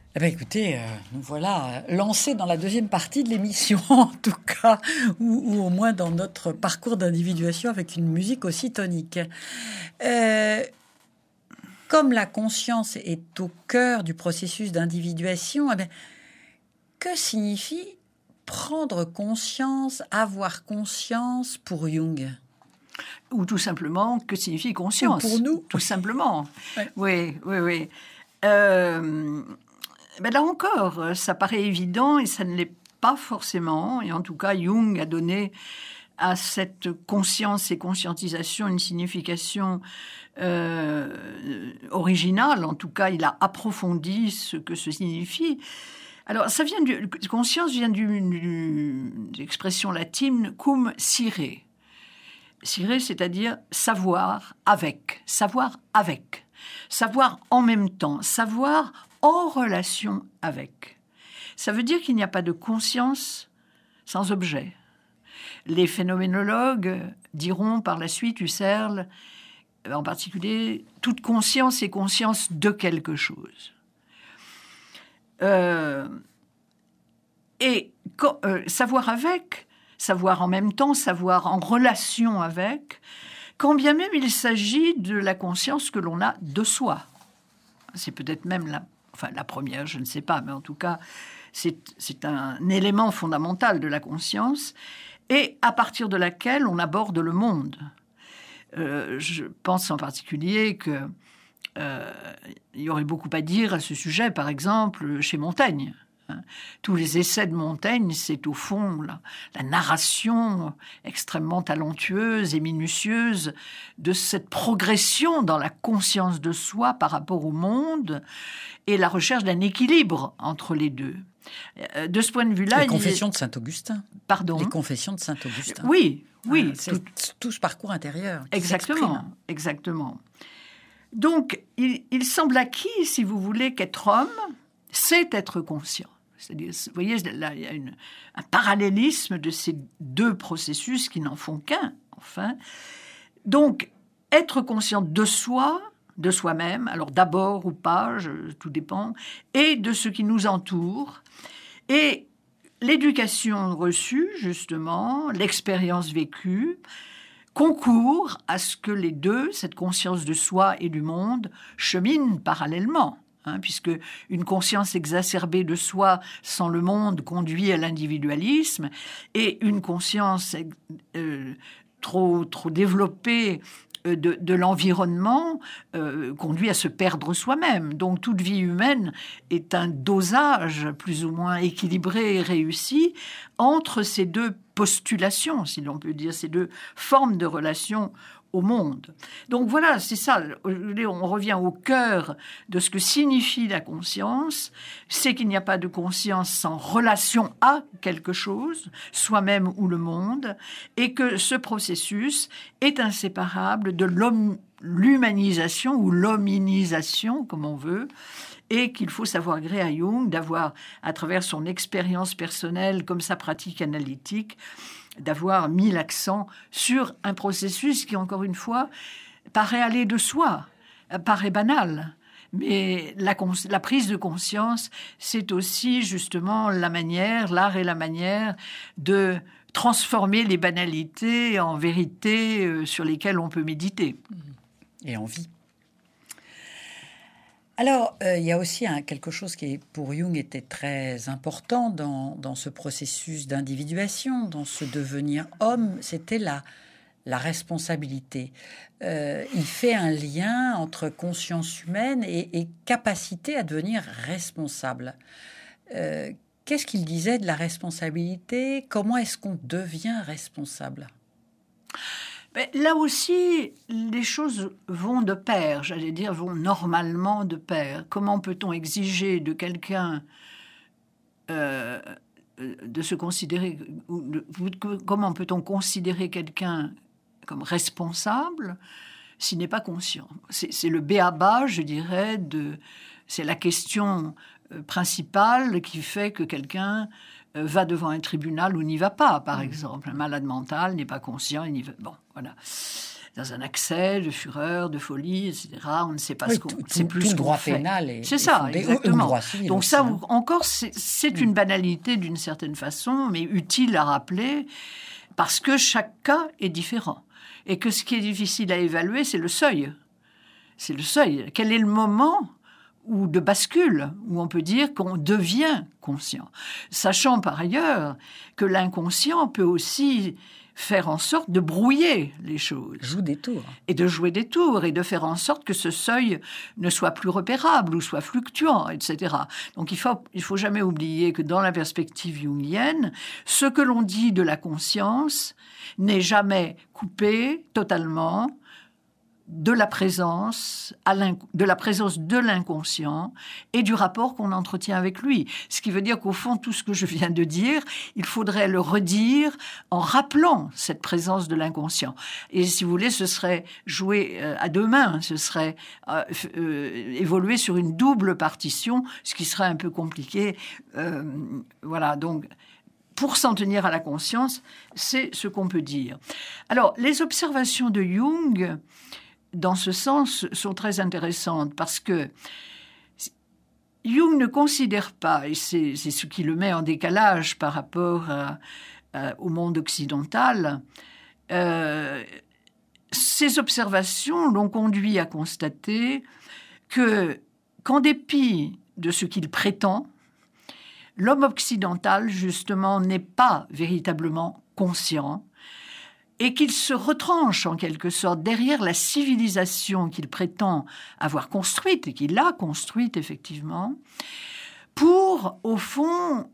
Eh bien, écoutez, nous voilà lancés dans la deuxième partie de l'émission, en tout cas, ou au moins dans notre parcours d'individuation avec une musique aussi tonique. Euh, Comme la conscience est au cœur du processus d'individuation, eh bien, que signifie prendre conscience, avoir conscience pour Jung? Ou tout simplement, que signifie Ou conscience? pour nous? Tout simplement. Ouais. Oui, oui, oui. Ben là encore, ça paraît évident et ça ne l'est pas forcément. Et en tout cas, Jung a donné à cette conscience et conscientisation une signification originale. En tout cas, il a approfondi ce que ce signifie. Alors, conscience vient de l'expression latine cum sire. Sire, c'est-à-dire savoir avec, savoir en même temps, savoir en relation avec. Ça veut dire qu'il n'y a pas de conscience sans objet. Les phénoménologues diront par la suite, Husserl, en particulier, toute conscience est conscience de quelque chose. Savoir avec, savoir en même temps, savoir en relation avec, quand bien même il s'agit de la conscience que l'on a de soi. C'est peut-être même la première, je ne sais pas, mais en tout cas, c'est un élément fondamental de la conscience et à partir de laquelle on aborde le monde. Je pense en particulier que il y aurait beaucoup à dire à ce sujet, par exemple, chez Montaigne. Tous les essais de Montaigne, c'est au fond la narration extrêmement talentueuse et minutieuse de cette progression dans la conscience de soi par rapport au monde et la recherche d'un équilibre entre les deux. De ce point de vue-là... Les confessions de Saint-Augustin. Pardon? Les confessions de Saint-Augustin. Oui. C'est tout ce parcours intérieur. Exactement. Donc, il semble acquis, si vous voulez, qu'être homme, c'est être conscient. C'est-à-dire, vous voyez, là, il y a un parallélisme de ces deux processus qui n'en font qu'un, enfin. Donc, être conscient de soi, de soi-même, alors d'abord ou pas, tout dépend, et de ce qui nous entoure. Et l'éducation reçue, justement, l'expérience vécue, concourt à ce que les deux, cette conscience de soi et du monde, cheminent parallèlement. Puisque une conscience exacerbée de soi sans le monde conduit à l'individualisme, et une conscience trop développée de l'environnement conduit à se perdre soi-même. Donc toute vie humaine est un dosage plus ou moins équilibré et réussi entre ces deux postulations, si l'on peut dire, ces deux formes de relation au monde. Donc voilà, c'est ça. On revient au cœur de ce que signifie la conscience. C'est qu'il n'y a pas de conscience sans relation à quelque chose, soi-même ou le monde, et que ce processus est inséparable de l'humanisation ou l'hominisation, comme on veut, et qu'il faut savoir gré à Jung d'avoir, à travers son expérience personnelle comme sa pratique analytique, d'avoir mis l'accent sur un processus qui, encore une fois, paraît aller de soi, paraît banal. Mais la prise de conscience, c'est aussi justement l'art et la manière de transformer les banalités en vérités sur lesquelles on peut méditer. Et en vie. Alors, il y a aussi quelque chose qui, pour Jung, était très important dans ce processus d'individuation, dans ce devenir homme, c'était la responsabilité. Il fait un lien entre conscience humaine et capacité à devenir responsable. Qu'est-ce qu'il disait de la responsabilité? Comment est-ce qu'on devient responsable? Mais là aussi, les choses vont de pair, j'allais dire, vont normalement de pair. Comment peut-on exiger de quelqu'un de se considérer... Comment peut-on considérer quelqu'un comme responsable s'il n'est pas conscient? C'est le b.a.-ba, je dirais, c'est la question principale qui fait que quelqu'un va devant un tribunal ou n'y va pas, par exemple. Un malade mental n'est pas conscient, il n'y va... Bon, voilà. dans un accès de fureur, de folie, etc. On ne sait pas ce qu'on fait. Tout le droit pénal est ça, fondé, exactement. Ou le droit civil donc aussi, ça, encore, c'est une banalité d'une certaine façon, mais utile à rappeler, parce que chaque cas est différent. Et que ce qui est difficile à évaluer, c'est le seuil. C'est le seuil. Quel est le moment ou de bascule, où on peut dire qu'on devient conscient. Sachant par ailleurs que l'inconscient peut aussi faire en sorte de brouiller les choses. Joue des tours. Et de jouer des tours, et de faire en sorte que ce seuil ne soit plus repérable ou soit fluctuant, etc. Donc il faut jamais oublier que dans la perspective jungienne, ce que l'on dit de la conscience n'est jamais coupé totalement de la présence de l'inconscient et du rapport qu'on entretient avec lui. Ce qui veut dire qu'au fond, tout ce que je viens de dire, il faudrait le redire en rappelant cette présence de l'inconscient. Et si vous voulez, ce serait jouer à deux mains, ce serait évoluer sur une double partition, ce qui serait un peu compliqué. Voilà, donc pour s'en tenir à la conscience, c'est ce qu'on peut dire. Alors, les observations de Jung, dans ce sens, sont très intéressantes parce que Jung ne considère pas, et c'est ce qui le met en décalage par rapport au monde occidental, ces observations l'ont conduit à constater qu'en dépit de ce qu'il prétend, l'homme occidental, justement, n'est pas véritablement conscient et qu'il se retranche en quelque sorte derrière la civilisation qu'il prétend avoir construite, et qu'il a construite effectivement, pour, au fond,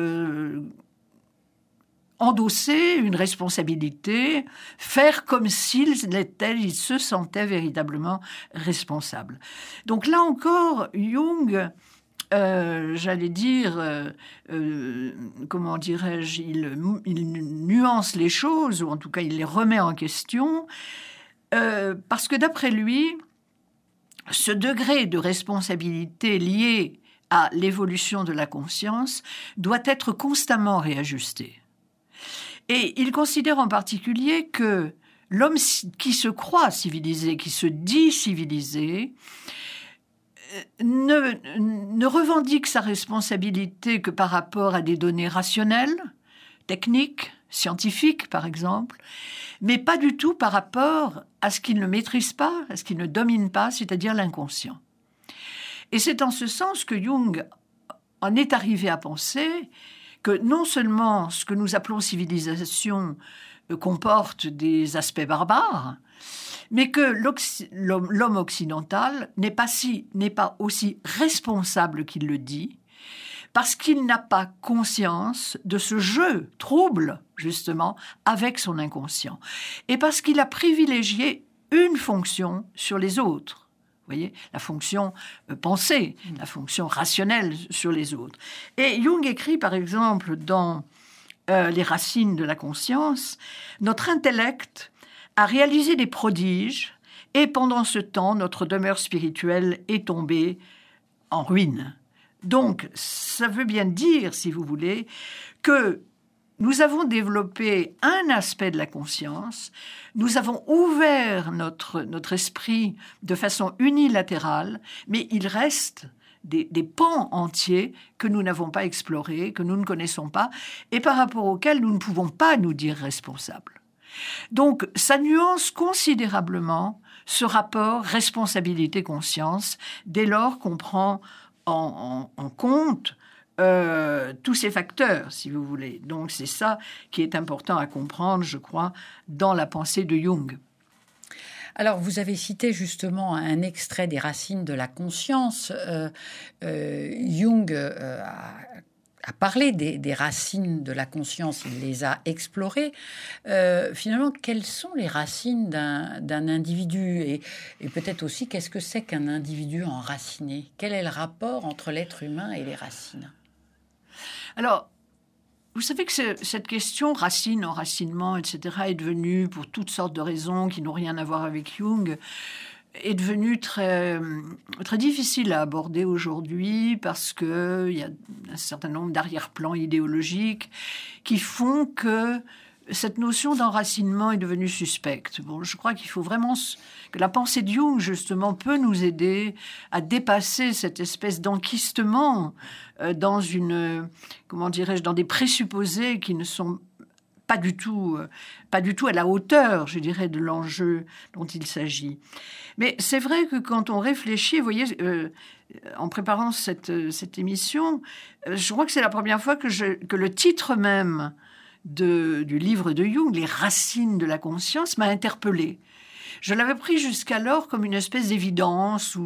endosser une responsabilité, faire comme s'il se sentait véritablement responsable. Donc là encore, Jung, j'allais dire, comment dirais-je, il nuance les choses, ou en tout cas il les remet en question, parce que d'après lui, ce degré de responsabilité lié à l'évolution de la conscience doit être constamment réajusté. Et il considère en particulier que l'homme qui se croit civilisé, qui se dit civilisé, ne revendique sa responsabilité que par rapport à des données rationnelles, techniques, scientifiques par exemple, mais pas du tout par rapport à ce qu'il ne maîtrise pas, à ce qu'il ne domine pas, c'est-à-dire l'inconscient. Et c'est en ce sens que Jung en est arrivé à penser que non seulement ce que nous appelons civilisation comporte des aspects barbares, mais que l'homme occidental n'est pas aussi responsable qu'il le dit, parce qu'il n'a pas conscience de ce jeu trouble, justement, avec son inconscient, et parce qu'il a privilégié une fonction sur les autres. Vous voyez, la fonction pensée, la fonction rationnelle sur les autres. Et Jung écrit, par exemple, dans Les racines de la conscience, « Notre intellect a réalisé des prodiges, et pendant ce temps, notre demeure spirituelle est tombée en ruine. » Donc, ça veut bien dire, si vous voulez, que nous avons développé un aspect de la conscience, nous avons ouvert notre esprit de façon unilatérale, mais il reste des pans entiers que nous n'avons pas explorés, que nous ne connaissons pas, et par rapport auxquels nous ne pouvons pas nous dire responsables. Donc, ça nuance considérablement ce rapport responsabilité-conscience dès lors qu'on prend en compte tous ces facteurs, si vous voulez. Donc, c'est ça qui est important à comprendre, je crois, dans la pensée de Jung. Alors, vous avez cité justement un extrait des racines de la conscience. Jung a parlé des racines de la conscience, il les a explorées. Finalement, quelles sont les racines d'un individu et peut-être aussi, qu'est-ce que c'est qu'un individu enraciné? Quel est le rapport entre l'être humain et les racines? Alors, vous savez que cette question, racine, enracinement, etc., est devenue, pour toutes sortes de raisons qui n'ont rien à voir avec Jung, est devenue très, très difficile à aborder aujourd'hui parce qu'il y a un certain nombre d'arrière-plans idéologiques qui font que cette notion d'enracinement est devenue suspecte. Bon, je crois qu'il faut vraiment que la pensée de Jung, justement, peut nous aider à dépasser cette espèce d'enquistement dans dans des présupposés qui ne sont pas du tout à la hauteur, je dirais, de l'enjeu dont il s'agit. Mais c'est vrai que quand on réfléchit, vous voyez, en préparant cette émission, je crois que c'est la première fois que le titre même du livre de Jung, Les racines de la conscience, m'a interpellée. Je l'avais pris jusqu'alors comme une espèce d'évidence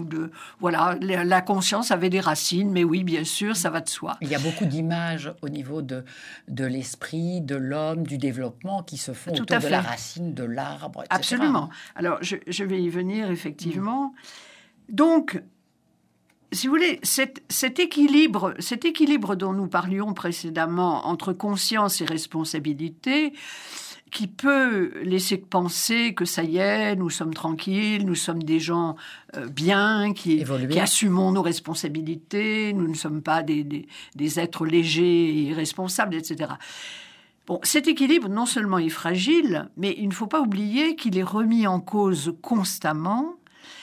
la conscience avait des racines, mais oui, bien sûr, ça va de soi. Il y a beaucoup d'images au niveau de l'esprit, de l'homme, du développement qui se font autour de la racine, de l'arbre, etc. Absolument. Alors, je vais y venir, effectivement. Donc, si vous voulez, cet équilibre dont nous parlions précédemment entre conscience et responsabilité, qui peut laisser penser que ça y est, nous sommes tranquilles, nous sommes des gens bien, qui assumons nos responsabilités, nous ne sommes pas des êtres légers et irresponsables, etc. Bon, cet équilibre, non seulement est fragile, mais il ne faut pas oublier qu'il est remis en cause constamment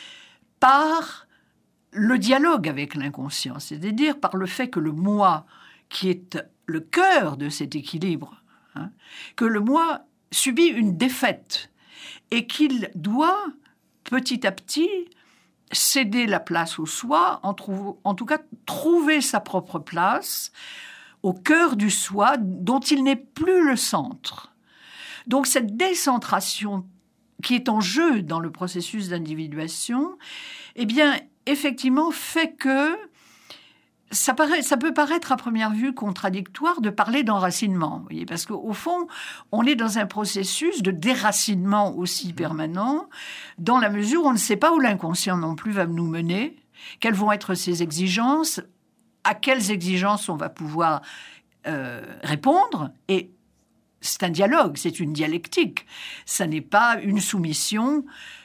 par le dialogue avec l'inconscient, c'est-à-dire par le fait que le moi, qui est le cœur de cet équilibre, que le moi subit une défaite et qu'il doit petit à petit céder la place au soi, en tout cas trouver sa propre place au cœur du soi dont il n'est plus le centre. Donc cette décentration qui est en jeu dans le processus d'individuation, eh bien, effectivement, fait que ça peut paraître à première vue contradictoire de parler d'enracinement, vous voyez, parce qu'au fond, on est dans un processus de déracinement aussi permanent, dans la mesure où on ne sait pas où l'inconscient non plus va nous mener, quelles vont être ses exigences, à quelles exigences on va pouvoir répondre, et c'est un dialogue, c'est une dialectique, ça n'est pas une soumission.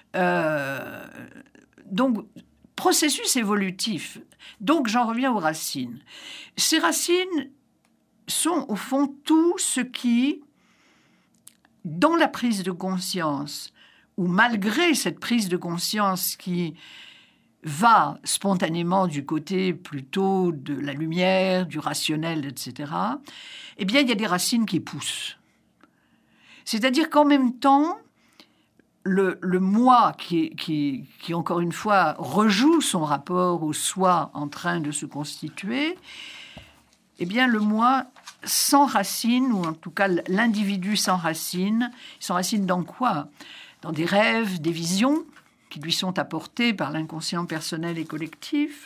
Donc, processus évolutif. Donc, j'en reviens aux racines. Ces racines sont, au fond, tout ce qui, dans la prise de conscience, ou malgré cette prise de conscience qui va spontanément du côté plutôt de la lumière, du rationnel, etc., eh bien, il y a des racines qui poussent. C'est-à-dire qu'en même temps, le moi qui, encore une fois, rejoue son rapport au soi en train de se constituer, eh bien, le moi s'enracine, ou en tout cas, l'individu s'enracine. Il s'enracine dans quoi ? Dans des rêves, des visions qui lui sont apportées par l'inconscient personnel et collectif.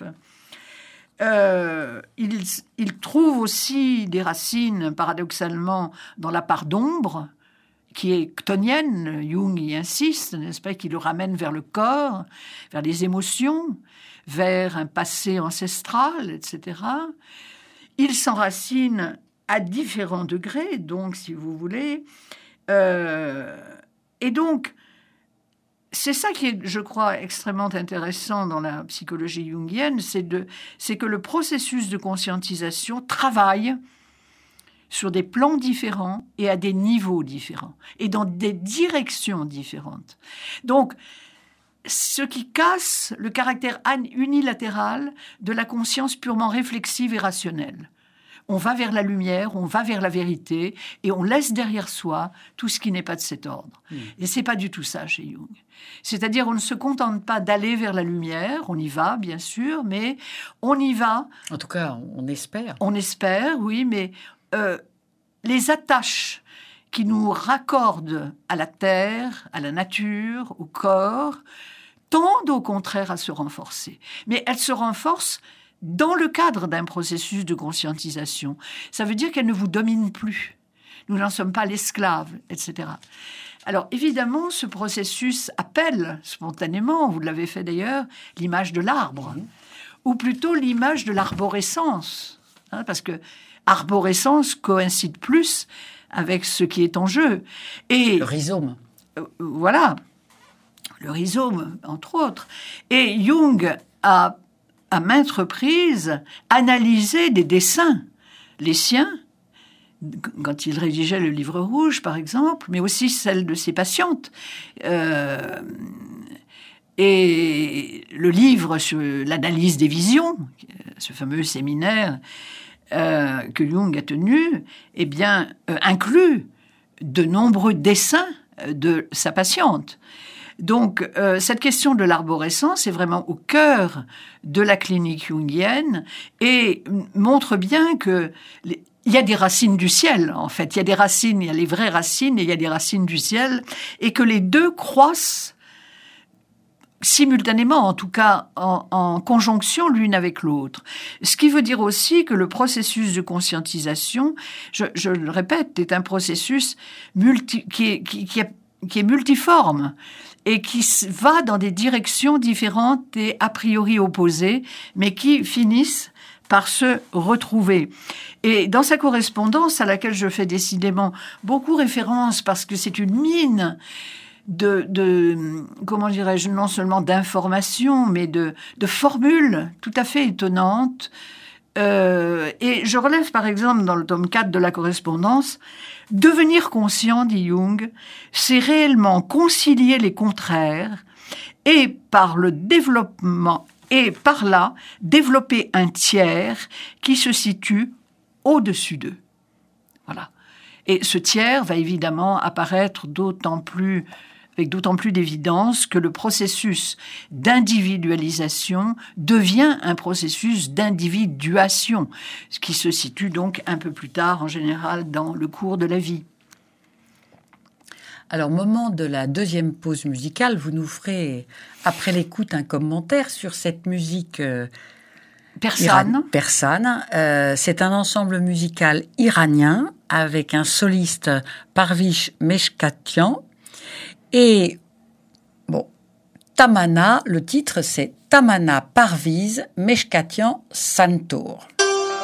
Il trouve aussi des racines, paradoxalement, dans la part d'ombre, qui est chtonienne, Jung y insiste, n'est-ce pas, qui le ramène vers le corps, vers les émotions, vers un passé ancestral, etc. Il s'enracine à différents degrés, donc, si vous voulez. Et donc, c'est ça qui est, je crois, extrêmement intéressant dans la psychologie jungienne, c'est que le processus de conscientisation travaille sur des plans différents et à des niveaux différents, et dans des directions différentes. Donc, ce qui casse le caractère unilatéral de la conscience purement réflexive et rationnelle. On va vers la lumière, on va vers la vérité, et on laisse derrière soi tout ce qui n'est pas de cet ordre. Et c'est pas du tout ça chez Jung. C'est-à-dire, on ne se contente pas d'aller vers la lumière, on y va, bien sûr, mais on y va... En tout cas, on espère. On espère, oui, mais... les attaches qui nous raccordent à la terre, à la nature, au corps, tendent au contraire à se renforcer. Mais elles se renforcent dans le cadre d'un processus de conscientisation. Ça veut dire qu'elles ne vous dominent plus. Nous n'en sommes pas l'esclave, etc. Alors, évidemment, ce processus appelle spontanément, vous l'avez fait d'ailleurs, l'image de l'arbre, ou plutôt l'image de l'arborescence, parce que arborescence coïncide plus avec ce qui est en jeu. Et le rhizome. Voilà, le rhizome, entre autres. Et Jung a, à maintes reprises, analysé des dessins, les siens, quand il rédigeait le livre rouge, par exemple, mais aussi celle de ses patientes. Et le livre sur l'analyse des visions, ce fameux séminaire que Jung a tenu, eh bien, inclut de nombreux dessins de sa patiente. Donc, cette question de l'arborescence est vraiment au cœur de la clinique jungienne et montre bien que il y a des racines du ciel, en fait. Il y a des racines, il y a les vraies racines et il y a des racines du ciel, et que les deux croissent simultanément, en tout cas en conjonction l'une avec l'autre. Ce qui veut dire aussi que le processus de conscientisation, je le répète, est un processus qui est multiforme et qui va dans des directions différentes et a priori opposées, mais qui finissent par se retrouver. Et dans sa correspondance, à laquelle je fais décidément beaucoup référence parce que c'est une mine comment dirais-je, non seulement d'informations, mais de formules tout à fait étonnantes. Et je relève par exemple dans le tome 4 de la correspondance, devenir conscient, dit Jung, c'est réellement concilier les contraires et par le développement, et par là développer un tiers qui se situe au-dessus d'eux. Voilà. Et ce tiers va évidemment apparaître avec d'autant plus d'évidence que le processus d'individualisation devient un processus d'individuation, ce qui se situe donc un peu plus tard, en général, dans le cours de la vie. Alors, moment de la deuxième pause musicale, vous nous ferez, après l'écoute, un commentaire sur cette musique persane. C'est un ensemble musical iranien avec un soliste, Parviz Meshkatian. Et, bon, Tamana, le titre, c'est Tamana Parviz Meshkatian Santour.